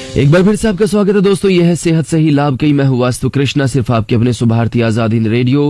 एक बार फिर से आपका स्वागत है दोस्तों। यह है सेहत सही लाभ कई। मैं हूं वास्तु कृष्णा, सिर्फ आपके अपने सुभारती आजाद हिंद रेडियो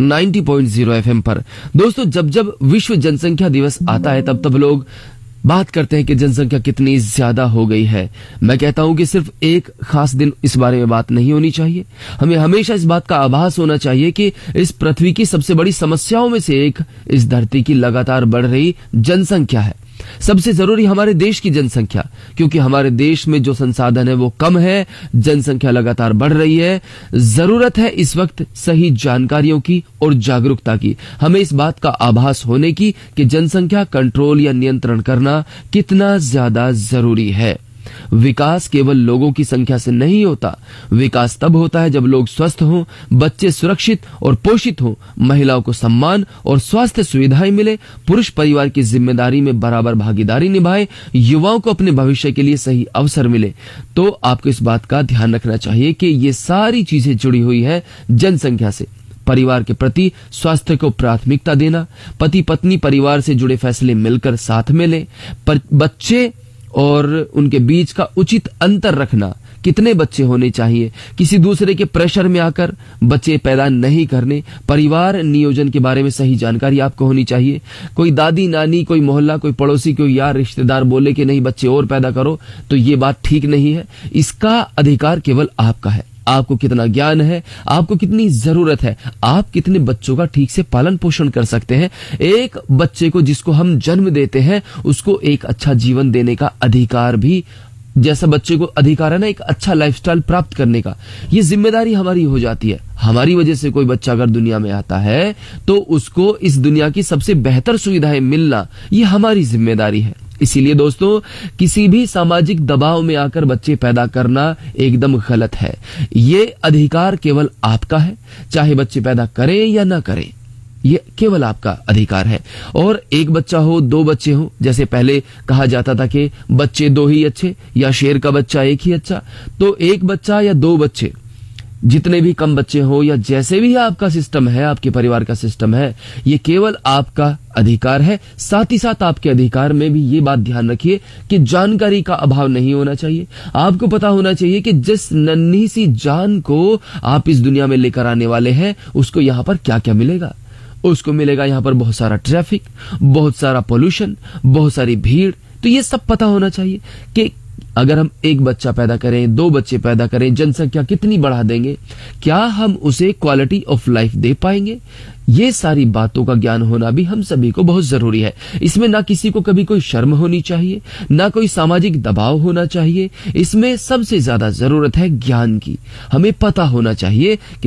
90.0 एफएम पर। दोस्तों, जब जब विश्व जनसंख्या दिवस आता है तब लोग बात करते हैं कि जनसंख्या कितनी ज्यादा हो गई है। मैं कहता हूं कि सिर्फ एक खास दिन इस बारे में बात नहीं होनी चाहिए। हमें हमेशा इस बात का आभास होना चाहिए कि इस पृथ्वी की सबसे बड़ी समस्याओं में से एक इस धरती की लगातार बढ़ रही जनसंख्या है। सबसे जरूरी हमारे देश की जनसंख्या, क्योंकि हमारे देश में जो संसाधन है वो कम है, जनसंख्या लगातार बढ़ रही है। जरूरत है इस वक्त सही जानकारियों की और जागरूकता की। हमें इस बात का आभास होने की कि जनसंख्या कंट्रोल या नियंत्रण करना कितना ज्यादा जरूरी है। विकास केवल लोगों की संख्या से नहीं होता। विकास तब होता है जब लोग स्वस्थ हों, बच्चे सुरक्षित और पोषित हों, महिलाओं को सम्मान और स्वास्थ्य सुविधाएं मिले, पुरुष परिवार की जिम्मेदारी में बराबर भागीदारी निभाए, युवाओं को अपने भविष्य के लिए सही अवसर मिले। तो आपको इस बात का ध्यान रखना चाहिए कि ये सारी चीजें जुड़ी हुई है जनसंख्या से। परिवार के प्रति स्वास्थ्य को प्राथमिकता देना, पति पत्नी परिवार से जुड़े फैसले मिलकर साथ में लें, बच्चे और उनके बीच का उचित अंतर रखना, कितने बच्चे होने चाहिए, किसी दूसरे के प्रेशर में आकर बच्चे पैदा नहीं करने, परिवार नियोजन के बारे में सही जानकारी आपको होनी चाहिए। कोई दादी नानी, कोई मोहल्ला, कोई पड़ोसी, कोई यार रिश्तेदार बोले कि नहीं बच्चे और पैदा करो, तो ये बात ठीक नहीं है। इसका अधिकार केवल आपका है। आपको कितना ज्ञान है, आपको कितनी जरूरत है, आप कितने बच्चों का ठीक से पालन पोषण कर सकते हैं। एक बच्चे को जिसको हम जन्म देते हैं उसको एक अच्छा जीवन देने का अधिकार भी, जैसा बच्चे को अधिकार है ना एक अच्छा लाइफस्टाइल प्राप्त करने का, ये जिम्मेदारी हमारी हो जाती है। हमारी वजह से कोई बच्चा अगर दुनिया में आता है तो उसको इस दुनिया की सबसे बेहतर सुविधाएं मिलना, ये हमारी जिम्मेदारी है। इसीलिए दोस्तों, किसी भी सामाजिक दबाव में आकर बच्चे पैदा करना एकदम गलत है। ये अधिकार केवल आपका है, चाहे बच्चे पैदा करें या ना करें, ये केवल आपका अधिकार है। और एक बच्चा हो, दो बच्चे हो, जैसे पहले कहा जाता था कि बच्चे दो ही अच्छे या शेर का बच्चा एक ही अच्छा, तो एक बच्चा या दो बच्चे, जितने भी कम बच्चे हो या जैसे भी आपका सिस्टम है, आपके परिवार का सिस्टम है, ये केवल आपका अधिकार है। साथ ही साथ आपके अधिकार में भी ये बात ध्यान रखिए कि जानकारी का अभाव नहीं होना चाहिए। आपको पता होना चाहिए कि जिस नन्ही सी जान को आप इस दुनिया में लेकर आने वाले हैं उसको यहाँ पर क्या क्या मिलेगा। उसको मिलेगा यहाँ पर बहुत सारा ट्रैफिक, बहुत सारा पोल्यूशन, बहुत सारी भीड़। तो ये सब पता होना चाहिए कि अगर हम एक बच्चा पैदा करें, दो बच्चे पैदा करें, जनसंख्या कितनी बढ़ा देंगे, क्या हम उसे क्वालिटी ऑफ लाइफ दे पाएंगे। ये सारी बातों का ज्ञान होना भी हम सभी को बहुत जरूरी है। इसमें ना किसी को कभी कोई शर्म होनी चाहिए, ना कोई सामाजिक दबाव होना चाहिए। इसमें सबसे ज्यादा जरूरत है ज्ञान की। हमें पता होना चाहिए कि